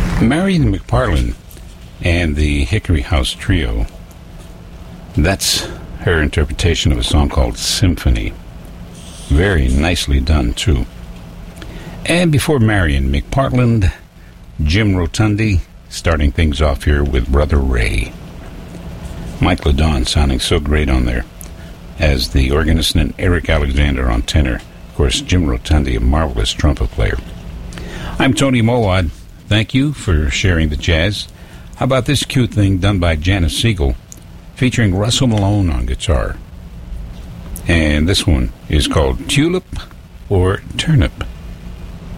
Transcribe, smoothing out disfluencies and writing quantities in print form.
Marion McParland and the Hickory House Trio. That's her interpretation of a song called Symphony. Very nicely done, too. And before Marion McParland, Jim Rotundi, starting things off here with Brother Ray. Mike LeDon sounding so great on there as the organist, and Eric Alexander on tenor. Of course, Jim Rotundi, a marvelous trumpet player. I'm Tony Mowat. Thank you for sharing the jazz. How about this cute thing done by Janice Siegel, featuring Russell Malone on guitar? And this one is called Tulip or Turnip.